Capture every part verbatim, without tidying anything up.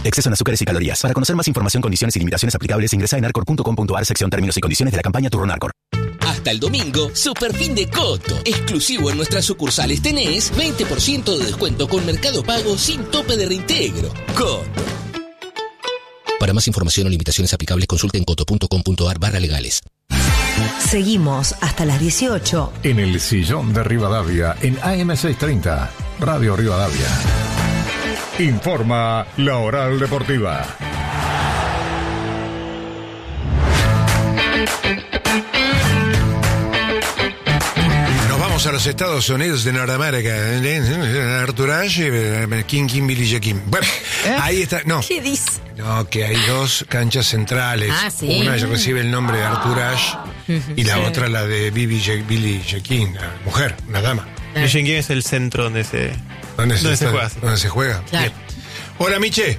Exceso en azúcares y calorías. Para conocer más información, condiciones y limitaciones aplicables, ingresa en arcor punto com punto ar, sección términos y condiciones de la campaña Turrón Arcor. Hasta el domingo, super fin de Coto. Exclusivo en nuestras sucursales tenés veinte por ciento de descuento con Mercado Pago sin tope de reintegro. Coto. Para más información o limitaciones aplicables, consulte en coto punto com punto ar barra legales. Seguimos hasta las dieciocho. En el sillón de Rivadavia, en A M seiscientos treinta, Radio Rivadavia. Informa la Oral Deportiva. A los Estados Unidos de Norteamérica. Arthur Ashe, King Kim Billy Jekin. Bueno, ¿Eh? ahí está. No. ¿Qué dice? No, que hay dos canchas centrales. Ah, ¿sí? Una recibe el nombre de Arthur Ashe y la sí. otra la de Billy Jekin, la mujer, una dama. Billie Jean King es el centro donde se, ¿Dónde se, donde está, se juega. ¿Dónde se juega? Claro. Bien. Hola, Miche.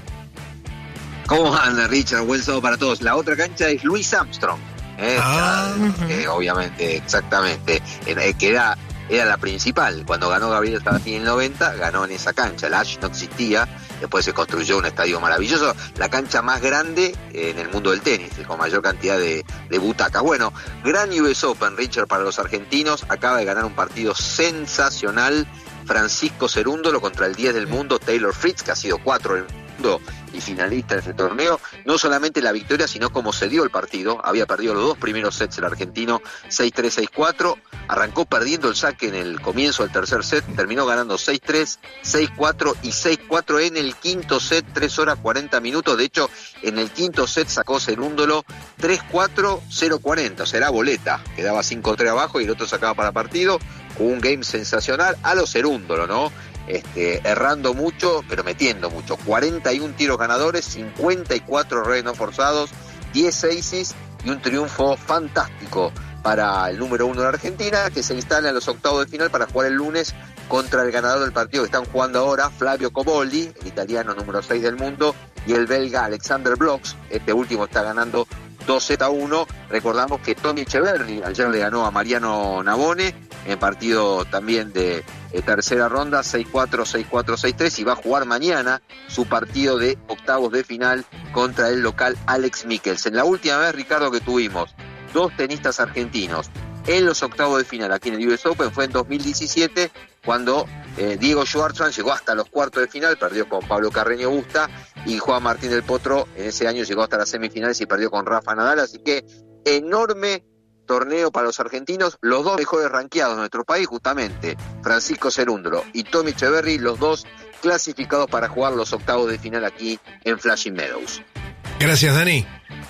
¿Cómo anda, Richard? Buen sábado para todos. La otra cancha es Louis Armstrong. ¿eh? Ah. Ya, eh, obviamente, exactamente. Eh, que era, era la principal. Cuando ganó Gabriel Sabatini en el noventa, ganó en esa cancha. El Ash no existía. Después se construyó un estadio maravilloso. La cancha más grande en el mundo del tenis, con mayor cantidad de, de butacas. Bueno, gran U S Open, Richard, para los argentinos. Acaba de ganar un partido sensacional. Francisco Cerúndolo contra el diez del mundo, Taylor Fritz, que ha sido cuatro del mundo y finalista de ese torneo. No solamente la victoria, sino cómo se dio el partido. Había perdido los dos primeros sets el argentino, seis tres, seis cuatro. Arrancó perdiendo el saque en el comienzo del tercer set, terminó ganando seis tres, seis cuatro y seis cuatro en el quinto set, tres horas cuarenta minutos. De hecho, en el quinto set sacó Cerúndolo tres cuatro, cero cuarenta, o sea, era boleta. Quedaba cinco tres abajo y el otro sacaba para partido. Un game sensacional a lo Cerúndolo, ¿no? Este, errando mucho, pero metiendo mucho. cuarenta y uno tiros ganadores, cincuenta y cuatro revés no forzados, diez aces y un triunfo fantástico para el número uno de la Argentina, que se instala en los octavos de final para jugar el lunes contra el ganador del partido que están jugando ahora, Flavio Coboldi, el italiano número seis del mundo, y el belga Alexander Bloch. Este último está ganando dos a uno. Recordamos que Tommy Echeverry ayer le ganó a Mariano Navone en partido también de, de tercera ronda, seis cuatro, seis cuatro, seis tres, y va a jugar mañana su partido de octavos de final contra el local Alex Mikkelsen. La última vez, Ricardo, que tuvimos dos tenistas argentinos en los octavos de final aquí en el U S Open fue en dos mil diecisiete, cuando eh, Diego Schwartzman llegó hasta los cuartos de final, perdió con Pablo Carreño Busta, y Juan Martín del Potro en ese año llegó hasta las semifinales y perdió con Rafa Nadal. Así que enorme torneo para los argentinos, los dos mejores rankeados de nuestro país, justamente Francisco Cerúndolo y Tommy Echeverry, los dos clasificados para jugar los octavos de final aquí en Flushing Meadows. Gracias, Dani.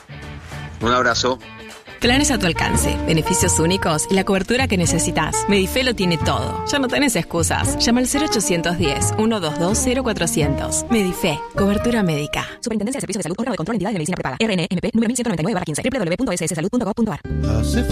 Un abrazo. Planes a tu alcance, beneficios únicos y la cobertura que necesitas. Medife lo tiene todo. Ya no tenés excusas. Llama al cero ochocientos diez, ciento veintidós, cero cuatrocientos. Medife, cobertura médica. Superintendencia de Servicios de Salud, órgano de control, entidad de medicina prepaga. R N M P número mil ciento noventa y nueve barra quince. doble u doble u doble u punto s s salud punto gov punto ar.